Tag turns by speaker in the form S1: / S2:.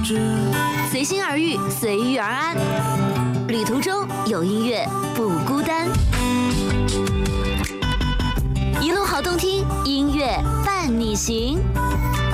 S1: 随心而遇，随遇而安，旅途中有音乐不孤单。一路好动听，音乐伴你行。